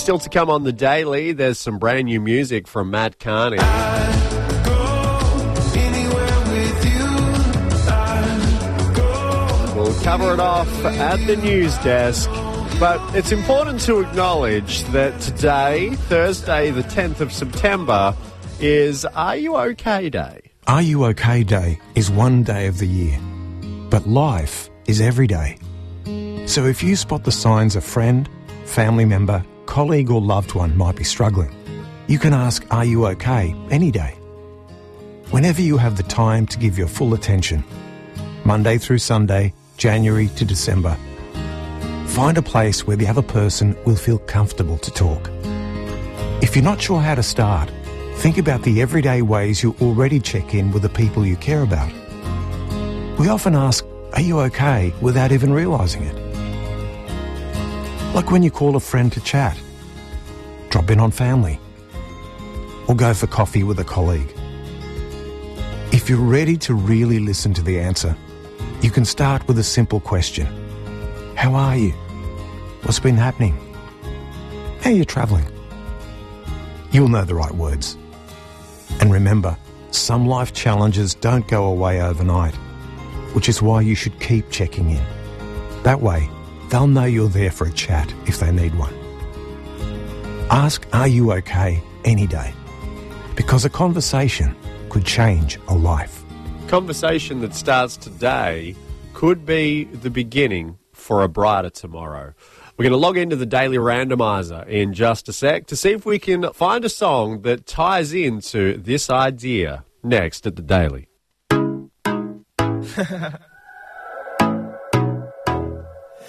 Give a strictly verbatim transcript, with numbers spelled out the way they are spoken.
Still to come on the Daily, there's some brand new music from Matt Carney. I'd go anywhere with you. I'd go. We'll cover it off at the news desk. But it's important to acknowledge that today, Thursday the tenth of September, is Are You OK Day. Are You OK Day is one day of the year, but life is every day. So if you spot the signs a friend, family member, colleague or loved one might be struggling, you can ask, are you okay, any day. Whenever you have the time to give your full attention, Monday through Sunday, January to December, find a place where the other person will feel comfortable to talk. If you're not sure how to start, think about the everyday ways you already check in with the people you care about. We often ask, are you okay, without even realising it. Like when you call a friend to chat, drop in on family, or go for coffee with a colleague. If you're ready to really listen to the answer, you can start with a simple question. How are you? What's been happening? How are you travelling? You'll know the right words. And remember, some life challenges don't go away overnight, which is why you should keep checking in. That way, they'll know you're there for a chat if they need one. Ask, are you okay, any day? Because a conversation could change a life. Conversation that starts today could be the beginning for a brighter tomorrow. We're going to log into the Daily Randomizer in just a sec to see if we can find a song that ties into this idea next at the Daily.